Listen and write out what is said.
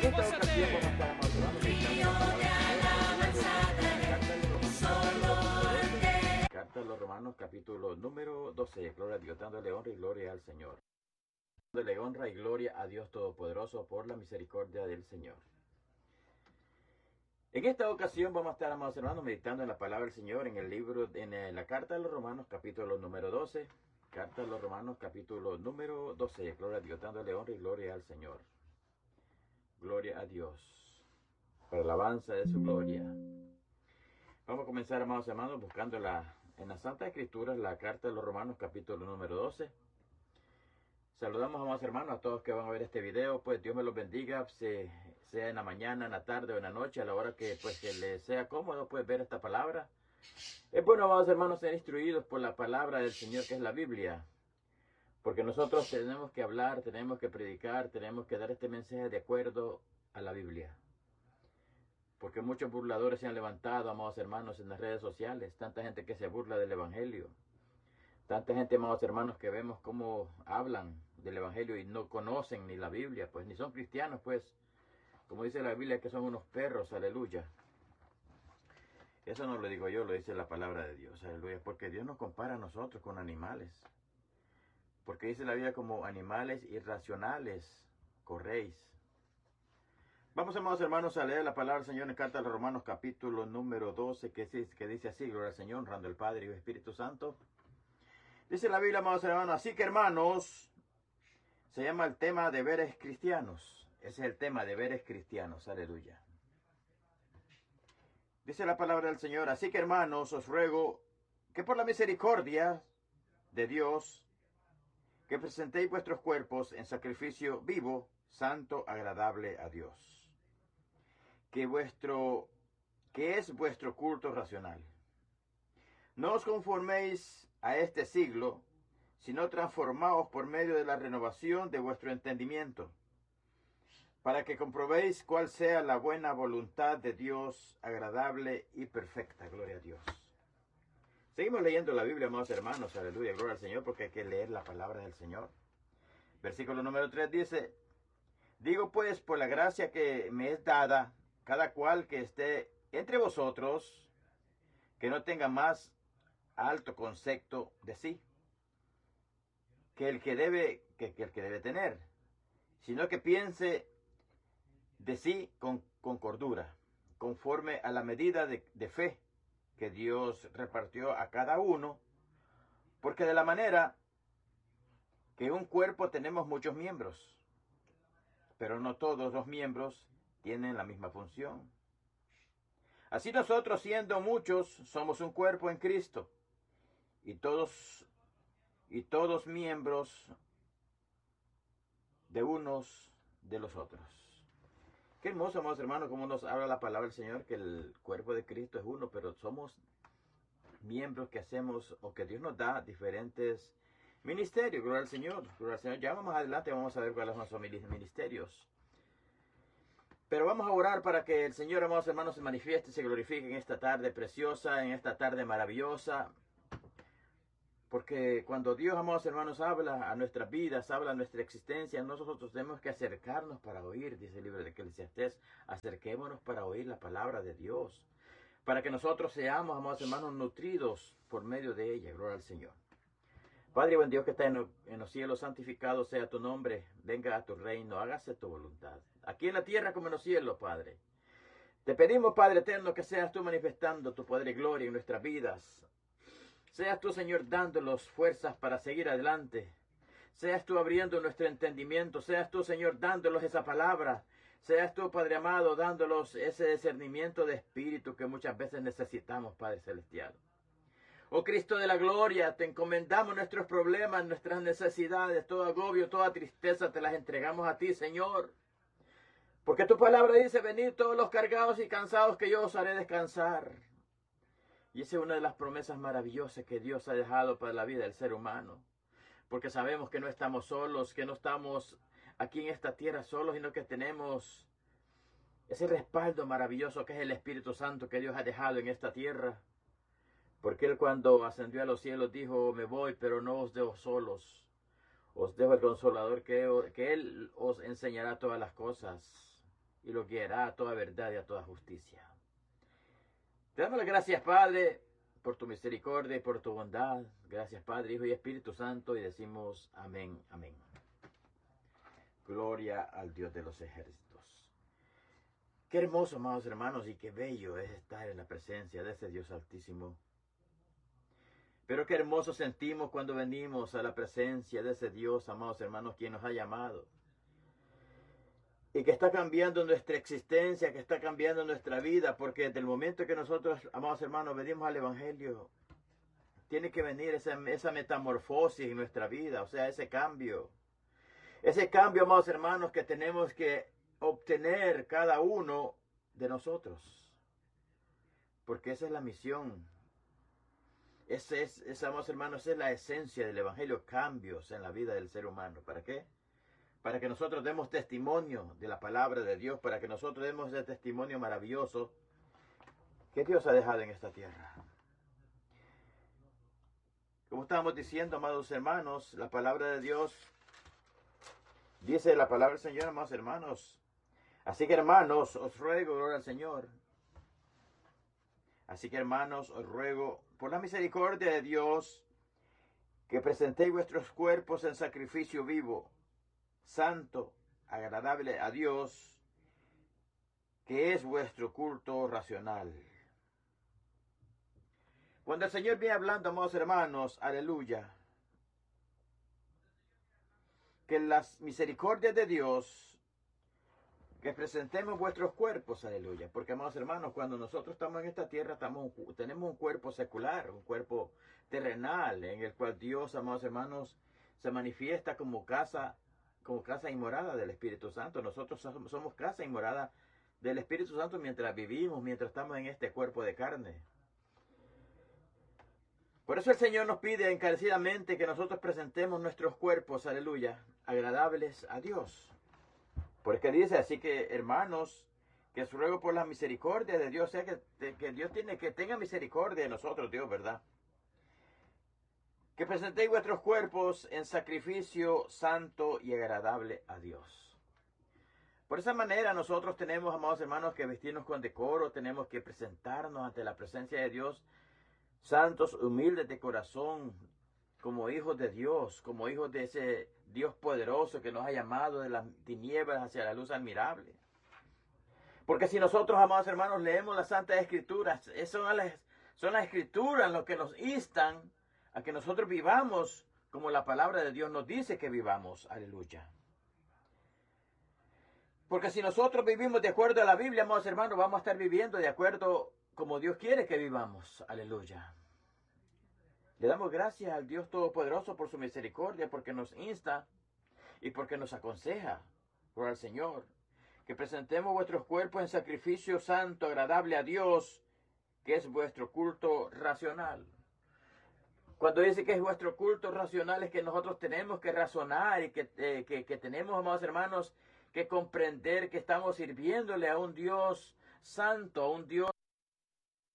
En esta ocasión vamos a estar hablando de Carta a los Romanos, capítulo número 12. Gloria a Dios, dándole honra y gloria al Señor. Dándole honra y gloria a Dios Todopoderoso por la misericordia del Señor. En esta ocasión vamos a estar, amados hermanos, meditando en la palabra del Señor en el libro, en la Carta a los Romanos, capítulo número 12. Carta a los Romanos, capítulo número 12. Gloria a Dios, dándole honra y gloria al Señor. Gloria a Dios, para la alabanza de su gloria. Vamos a comenzar, amados hermanos, buscando en la Santa Escritura, la Carta de los Romanos, capítulo número 12. Saludamos, amados hermanos, a todos que van a ver este video. Pues Dios me los bendiga, sea en la mañana, en la tarde o en la noche, a la hora que les sea cómodo, pues ver esta palabra. Es bueno, amados hermanos, ser instruidos por la palabra del Señor, que es la Biblia. Porque nosotros tenemos que hablar, tenemos que predicar, tenemos que dar este mensaje de acuerdo a la Biblia. Porque muchos burladores se han levantado, amados hermanos, en las redes sociales. Tanta gente que se burla del Evangelio. Tanta gente, amados hermanos, que vemos cómo hablan del Evangelio y no conocen ni la Biblia, pues ni son cristianos, pues. Como dice la Biblia, que son unos perros, aleluya. Eso no lo digo yo, lo dice la palabra de Dios, aleluya. Porque Dios nos compara a nosotros con animales. Porque dice la Biblia, como animales irracionales corréis. Vamos, amados hermanos, a leer la palabra del Señor en Carta a los Romanos, capítulo número 12, que dice así: gloria al Señor, honrando al Padre y al Espíritu Santo. Dice la Biblia, amados hermanos, así que hermanos, se llama el tema deberes cristianos. Ese es el tema, deberes cristianos, aleluya. Dice la palabra del Señor, así que hermanos, os ruego que por la misericordia de Dios, que presentéis vuestros cuerpos en sacrificio vivo, santo, agradable a Dios, que es vuestro culto racional. No os conforméis a este siglo, sino transformaos por medio de la renovación de vuestro entendimiento, para que comprobéis cuál sea la buena voluntad de Dios, agradable y perfecta. Gloria a Dios. Seguimos leyendo la Biblia, amados hermanos, aleluya, gloria al Señor, porque hay que leer la palabra del Señor. Versículo número 3 dice, digo pues, por la gracia que me es dada, cada cual que esté entre vosotros, que no tenga más alto concepto de sí, que el que debe tener, sino que piense de sí con cordura, conforme a la medida de fe que Dios repartió a cada uno, porque de la manera que un cuerpo tenemos muchos miembros, pero no todos los miembros tienen la misma función. Así nosotros, siendo muchos, somos un cuerpo en Cristo, y todos miembros de unos de los otros. Qué hermoso, amados hermanos, cómo nos habla la palabra del Señor, que el cuerpo de Cristo es uno, pero somos miembros que hacemos o que Dios nos da diferentes ministerios. Gloria al Señor, gloria al Señor. Ya más adelante vamos a ver cuáles son nuestros ministerios. Pero vamos a orar para que el Señor, amados hermanos, se manifieste y se glorifique en esta tarde preciosa, en esta tarde maravillosa. Porque cuando Dios, amados hermanos, habla a nuestras vidas, habla a nuestra existencia, nosotros tenemos que acercarnos para oír, dice el libro de Eclesiastés, acerquémonos para oír la palabra de Dios, para que nosotros seamos, amados hermanos, nutridos por medio de ella. Gloria al Señor. Padre buen Dios que está en los cielos, santificado sea tu nombre, venga a tu reino, hágase tu voluntad, aquí en la tierra como en los cielos, Padre. Te pedimos, Padre eterno, que seas tú manifestando tu poder y gloria en nuestras vidas. Seas tú, Señor, dándonos fuerzas para seguir adelante. Seas tú abriendo nuestro entendimiento. Seas tú, Señor, dándolos esa palabra. Seas tú, Padre amado, dándolos ese discernimiento de espíritu que muchas veces necesitamos, Padre celestial. Oh Cristo de la gloria, te encomendamos nuestros problemas, nuestras necesidades, todo agobio, toda tristeza, te las entregamos a ti, Señor. Porque tu palabra dice, venid todos los cargados y cansados, que yo os haré descansar. Y esa es una de las promesas maravillosas que Dios ha dejado para la vida del ser humano. Porque sabemos que no estamos solos, que no estamos aquí en esta tierra solos, sino que tenemos ese respaldo maravilloso que es el Espíritu Santo que Dios ha dejado en esta tierra. Porque Él, cuando ascendió a los cielos, dijo, me voy, pero no os dejo solos. Os dejo el Consolador, que Él os enseñará todas las cosas. y los guiará a toda verdad y a toda justicia. Te damos las gracias, Padre, por tu misericordia y por tu bondad. Gracias, Padre, Hijo y Espíritu Santo, y decimos amén, amén. Gloria al Dios de los ejércitos. Qué hermoso, amados hermanos, y qué bello es estar en la presencia de ese Dios altísimo. Pero qué hermoso sentimos cuando venimos a la presencia de ese Dios, amados hermanos, quien nos ha llamado. Y que está cambiando nuestra existencia, que está cambiando nuestra vida, porque desde el momento que nosotros, amados hermanos, venimos al Evangelio, tiene que venir esa metamorfosis en nuestra vida, o sea, ese cambio. Ese cambio, amados hermanos, que tenemos que obtener cada uno de nosotros. Porque esa es la misión. Amados hermanos, esa es la esencia del Evangelio, cambios en la vida del ser humano. ¿Para qué? Para que nosotros demos testimonio de la palabra de Dios, para que nosotros demos ese testimonio maravilloso que Dios ha dejado en esta tierra. Como estábamos diciendo, amados hermanos, la palabra de Dios, dice la palabra del Señor, amados hermanos. Así que, hermanos, os ruego, gloria al Señor. Así que, hermanos, os ruego, por la misericordia de Dios, que presentéis vuestros cuerpos en sacrificio vivo, santo, agradable a Dios, que es vuestro culto racional. Cuando el Señor viene hablando, amados hermanos, aleluya, que las misericordias de Dios, que presentemos vuestros cuerpos, aleluya, porque, amados hermanos, cuando nosotros estamos en esta tierra, tenemos un cuerpo secular, un cuerpo terrenal, en el cual Dios, amados hermanos, se manifiesta como casa y morada del Espíritu Santo. Nosotros somos casa y morada del Espíritu Santo mientras vivimos, mientras estamos en este cuerpo de carne. Por eso el Señor nos pide encarecidamente que nosotros presentemos nuestros cuerpos, aleluya, agradables a Dios. Porque dice, así que, hermanos, que os ruego por la misericordia de Dios, o sea, que Dios tenga misericordia de nosotros, Dios, ¿verdad? Que presentéis vuestros cuerpos en sacrificio santo y agradable a Dios. Por esa manera nosotros tenemos, amados hermanos, que vestirnos con decoro, tenemos que presentarnos ante la presencia de Dios, santos, humildes de corazón, como hijos de Dios, como hijos de ese Dios poderoso que nos ha llamado de las tinieblas hacia la luz admirable. Porque si nosotros, amados hermanos, leemos las Santas Escrituras, son las Escrituras lo que nos instan a que nosotros vivamos como la palabra de Dios nos dice que vivamos. Aleluya. Porque si nosotros vivimos de acuerdo a la Biblia, amados hermanos, vamos a estar viviendo de acuerdo como Dios quiere que vivamos. Aleluya. Le damos gracias al Dios Todopoderoso por su misericordia, porque nos insta y porque nos aconseja por el Señor. Que presentemos vuestros cuerpos en sacrificio santo, agradable a Dios, que es vuestro culto racional. Cuando dice que es vuestro culto racional, es que nosotros tenemos que razonar y que tenemos, amados hermanos, que comprender que estamos sirviéndole a un Dios santo, a un Dios